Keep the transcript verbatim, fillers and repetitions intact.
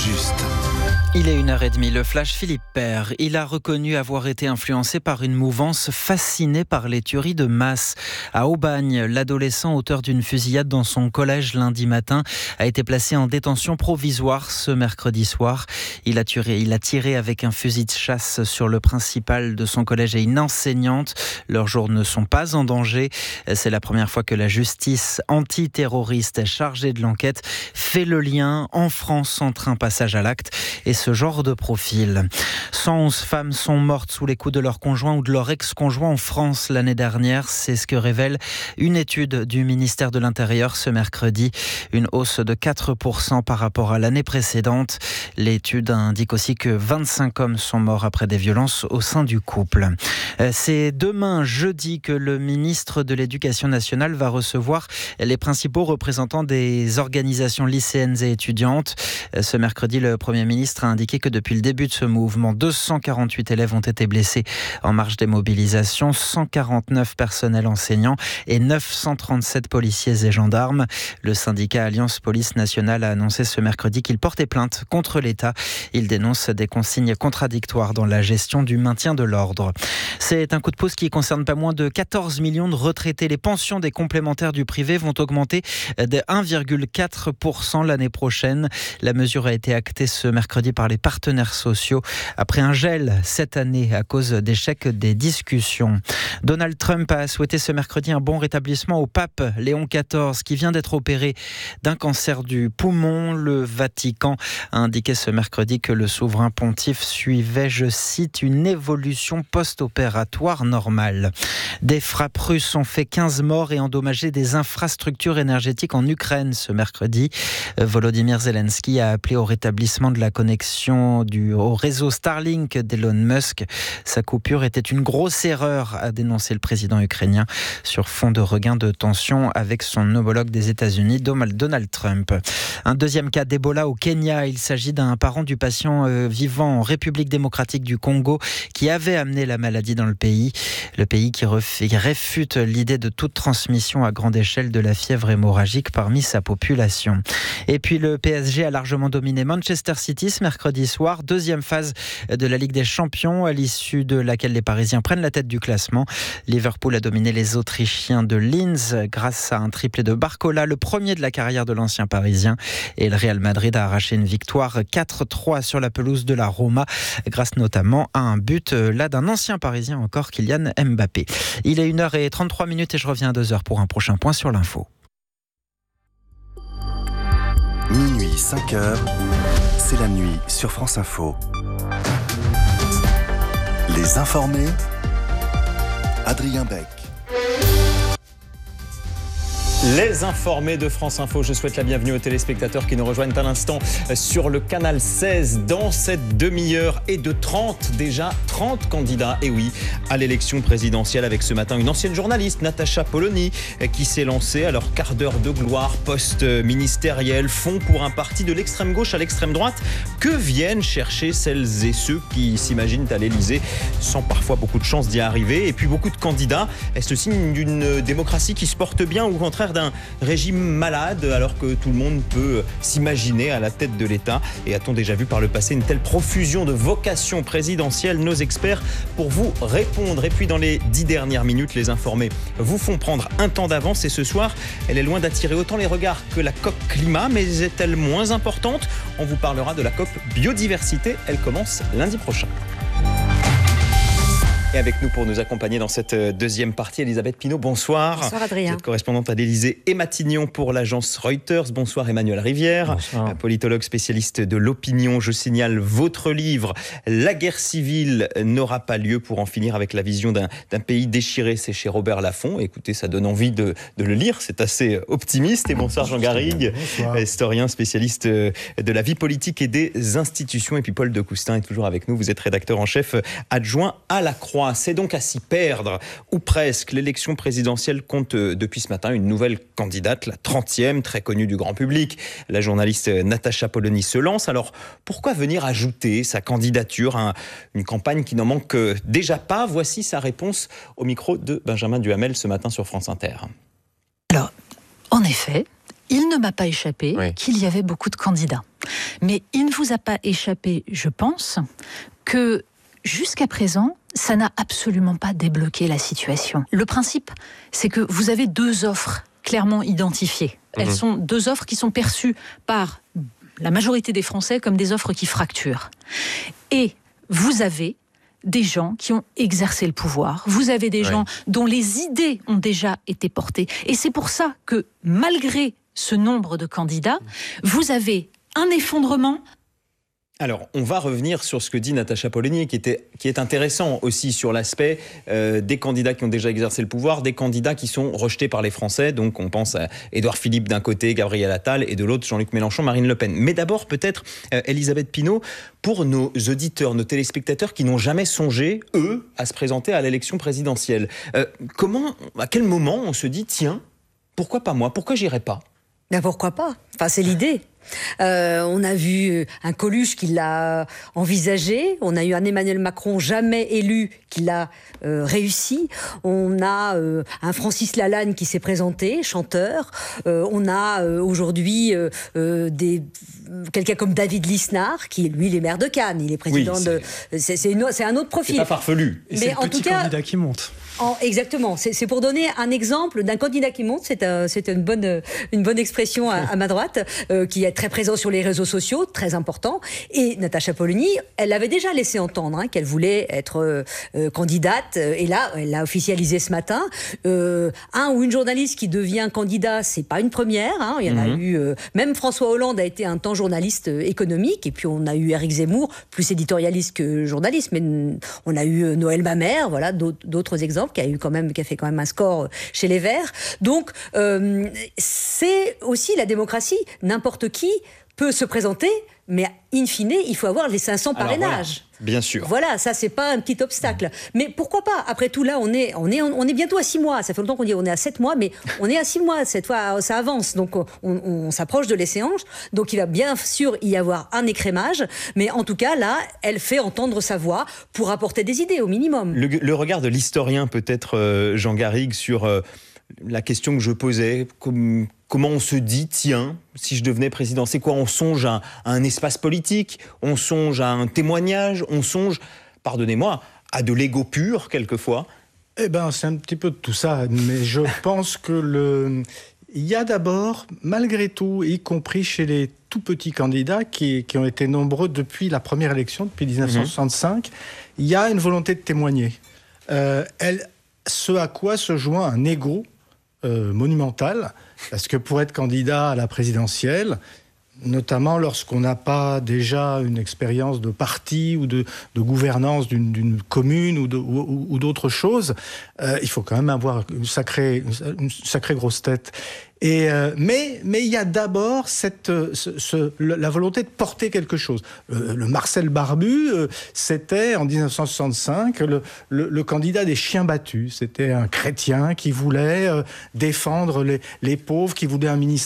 juste. Il est une heure trente, le flash Philippe Père. Il a reconnu avoir été influencé par une mouvance fascinée par les tueries de masse. À Aubagne, l'adolescent auteur d'une fusillade dans son collège lundi matin a été placé en détention provisoire ce mercredi soir. Il a tiré, il a tiré avec un fusil de chasse sur le principal de son collège et une enseignante. Leurs jours ne sont pas en danger. C'est la première fois que la justice antiterroriste chargée de l'enquête fait le lien en France entre un passage à l'acte et ce genre de profil. cent onze femmes sont mortes sous les coups de leur conjoint ou de leur ex-conjoint en France l'année dernière. C'est ce que révèle une étude du ministère de l'Intérieur ce mercredi. Une hausse de quatre pour cent par rapport à l'année précédente. L'étude indique aussi que vingt-cinq hommes sont morts après des violences au sein du couple. C'est demain, jeudi, que le ministre de l'Éducation nationale va recevoir les principaux représentants des organisations lycéennes et étudiantes. Ce mercredi, le Premier ministre a indiqué que depuis le début de ce mouvement, deux cent quarante-huit élèves ont été blessés en marge des mobilisations, cent quarante-neuf personnels enseignants et neuf cent trente-sept policiers et gendarmes. Le syndicat Alliance Police Nationale a annoncé ce mercredi qu'il portait plainte contre l'État. Il dénonce des consignes contradictoires dans la gestion du maintien de l'ordre. C'est un coup de pouce qui concerne pas moins de quatorze millions de retraités. Les pensions des complémentaires du privé vont augmenter de un virgule quatre pour cent l'année prochaine. La mesure a été actée ce mercredi par les partenaires sociaux après un gel cette année à cause d'échecs des discussions. Donald Trump a souhaité ce mercredi un bon rétablissement au pape Léon quatorze qui vient d'être opéré d'un cancer du poumon. Le Vatican a indiqué ce mercredi que le souverain pontife suivait, je cite, une évolution post-opératoire normale. Des frappes russes ont fait quinze morts et endommagé des infrastructures énergétiques en Ukraine ce mercredi. Volodymyr Zelensky a appelé au rétablissement de la connexion du, au réseau Starlink d'Elon Musk. Sa coupure était une grosse erreur, a dénoncé le président ukrainien sur fond de regain de tension avec son homologue des États-Unis, Donald Trump. Un deuxième cas d'Ebola au Kenya. Il s'agit d'un parent du patient euh, vivant en République démocratique du Congo qui avait amené la maladie dans le pays. Le pays qui réfute l'idée de toute transmission à grande échelle de la fièvre hémorragique parmi sa population. Et puis le P S G a largement dominé Manchester City ce mercredi soir. Deuxième phase de la Ligue des Champions, à l'issue de laquelle les Parisiens prennent la tête du classement. Liverpool a dominé les Autrichiens de Linz grâce à un triplé de Barcola, le premier de la carrière de l'ancien Parisien. Et le Real Madrid a arraché une victoire quatre trois sur la pelouse de la Roma, grâce notamment à un but là d'un ancien Parisien encore, Kylian Mbappé. Il est une heure trente-trois minutes et je reviens à deux heures pour un prochain point sur l'info. Minuit, cinq heures, c'est la nuit sur France Info. Les informés, Adrien Beck. Les informés de France Info, je souhaite la bienvenue aux téléspectateurs qui nous rejoignent à l'instant sur le canal seize. Dans cette demi-heure et de trente, déjà trente candidats, et oui, à l'élection présidentielle avec ce matin une ancienne journaliste, Natacha Polony, qui s'est lancée à leur quart d'heure de gloire, poste ministériel, fond pour un parti de l'extrême gauche à l'extrême droite. Que viennent chercher celles et ceux qui s'imaginent à l'Élysée sans parfois beaucoup de chance d'y arriver? Et puis beaucoup de candidats, est-ce le signe d'une démocratie qui se porte bien ou au contraire d'un régime malade alors que tout le monde peut s'imaginer à la tête de l'État? Et a-t-on déjà vu par le passé une telle profusion de vocations présidentielles? Nos experts pour vous répondre. Et puis dans les dix dernières minutes, les informés vous font prendre un temps d'avance et ce soir, elle est loin d'attirer autant les regards que la COP climat, mais est-elle moins importante? On vous parlera de la COP biodiversité. Elle commence lundi prochain. Et avec nous pour nous accompagner dans cette deuxième partie, Elisabeth Pinault, bonsoir. Bonsoir Adrien. Vous êtes correspondante à l'Élysée et Matignon pour l'agence Reuters. Bonsoir Emmanuel Rivière, bonsoir. Politologue spécialiste de l'opinion. Je signale votre livre « La guerre civile n'aura pas lieu » pour en finir avec la vision d'un, d'un pays déchiré. C'est chez Robert Laffont. Écoutez, ça donne envie de, de le lire, c'est assez optimiste. Et bonsoir Jean Garrigue, bonsoir. Historien spécialiste de la vie politique et des institutions. Et puis Paul de Coustin est toujours avec nous. Vous êtes rédacteur en chef adjoint à La Croix. C'est donc à s'y perdre, ou presque. L'élection présidentielle compte depuis ce matin une nouvelle candidate, la trentième, très connue du grand public. La journaliste Natacha Polony se lance. Alors, pourquoi venir ajouter sa candidature à une campagne qui n'en manque déjà pas? Voici sa réponse au micro de Benjamin Duhamel ce matin sur France Inter. Alors, en effet, Il ne m'a pas échappé oui. qu'il y avait beaucoup de candidats. Mais il ne vous a pas échappé, je pense, que jusqu'à présent, ça n'a absolument pas débloqué la situation. Le principe, c'est que vous avez deux offres clairement identifiées. Elles mmh. sont deux offres qui sont perçues par la majorité des Français comme des offres qui fracturent. Et vous avez des gens qui ont exercé le pouvoir. Vous avez des ouais. gens dont les idées ont déjà été portées. Et c'est pour ça que, malgré ce nombre de candidats, vous avez un effondrement. Alors, on va revenir sur ce que dit Natacha Polony, qui, était, qui est intéressant aussi sur l'aspect euh, des candidats qui ont déjà exercé le pouvoir, des candidats qui sont rejetés par les Français. Donc, on pense à Édouard Philippe d'un côté, Gabriel Attal, et de l'autre, Jean-Luc Mélenchon, Marine Le Pen. Mais d'abord, peut-être, euh, Elisabeth Pinault, pour nos auditeurs, nos téléspectateurs qui n'ont jamais songé, eux, à se présenter à l'élection présidentielle. Euh, comment, à quel moment on se dit, tiens, pourquoi pas moi ? Pourquoi j'irai pas ? Ben pourquoi pas ? Enfin, c'est l'idée. Euh, on a vu un Coluche qui l'a envisagé, on a eu un Emmanuel Macron jamais élu qui l'a euh, réussi, on a euh, un Francis Lalanne qui s'est présenté, chanteur, euh, on a euh, aujourd'hui euh, euh, des, quelqu'un comme David Lisnard qui lui il est maire de Cannes, il est président oui, c'est... de... C'est, c'est, une, c'est un autre profil. C'est pas farfelu. Et c'est Mais le en petit tout cas, candidat qui monte. En, exactement, c'est, c'est pour donner un exemple d'un candidat qui monte, c'est, un, c'est une, bonne, une bonne expression à, à ma droite, euh, qui est très présent sur les réseaux sociaux, très important. Et Natacha Polony, elle l'avait déjà laissé entendre hein, qu'elle voulait être euh, euh, candidate, et là, elle l'a officialisé ce matin. Euh, un ou une journaliste qui devient candidat, c'est pas une première, hein, il y en mm-hmm. a eu, euh, même François Hollande a été un temps journaliste euh, économique, et puis on a eu Éric Zemmour, plus éditorialiste que journaliste, mais on a eu euh, Noël Mamère, voilà, d'autres, d'autres exemples, qui a eu quand même, qui a fait quand même un score chez les Verts. Donc, euh, c'est aussi la démocratie. N'importe qui peut se présenter, mais in fine, il faut avoir les cinq cents parrainages. Alors, voilà. Bien sûr. Voilà, ça c'est pas un petit obstacle. Mais pourquoi pas ? Après tout, là, on est, on est, on est bientôt à six mois. Ça fait longtemps qu'on dit on est à sept mois, mais on est à six mois. Cette fois, ça avance. Donc, on, on, on s'approche de l'échéance. Donc, il va bien sûr y avoir un écrémage. Mais en tout cas, là, elle fait entendre sa voix pour apporter des idées au minimum. Le, le regard de l'historien, peut-être, euh, Jean Garrigue, sur euh, la question que je posais, comme... Comment on se dit, tiens, si je devenais président, c'est quoi ? On songe à, à un espace politique, on songe à un témoignage, on songe, pardonnez-moi, à de l'ego pur, quelquefois. Eh bien, c'est un petit peu de tout ça, mais je pense que le... Il y a d'abord, malgré tout, y compris chez les tout petits candidats qui, qui ont été nombreux depuis la première élection, depuis dix-neuf cent soixante-cinq, mmh. il y a une volonté de témoigner. Euh, elle, ce à quoi se joint un ego euh, monumental, parce que pour être candidat à la présidentielle, notamment lorsqu'on n'a pas déjà une expérience de parti ou de, de gouvernance d'une, d'une commune ou, de, ou, ou d'autres choses, euh, il faut quand même avoir une sacrée, une sacrée grosse tête. Et euh, mais mais il y a d'abord cette ce, ce, la volonté de porter quelque chose. Euh, le Marcel Barbu, euh, c'était en dix-neuf cent soixante-cinq le, le, le candidat des chiens battus. C'était un chrétien qui voulait euh, défendre les, les pauvres, qui voulait un ministère